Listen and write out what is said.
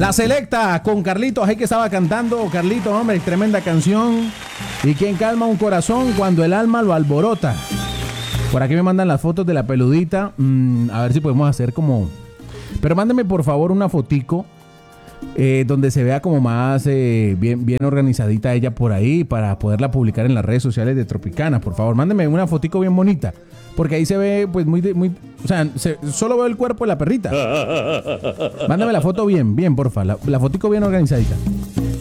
La Selecta con Carlitos, ahí que estaba cantando. Carlitos, hombre, tremenda canción. ¿Y quién calma un corazón cuando el alma lo alborota? Por aquí me mandan las fotos de la peludita. A ver si podemos hacer como... Pero mándeme por favor una fotico donde se vea como más bien organizadita ella por ahí para poderla publicar en las redes sociales de Tropicana. Por favor, mándeme una fotico bien bonita. Porque ahí se ve pues muy o sea, solo veo el cuerpo de la perrita. Mándame la foto bien, porfa. La fotico bien organizadita.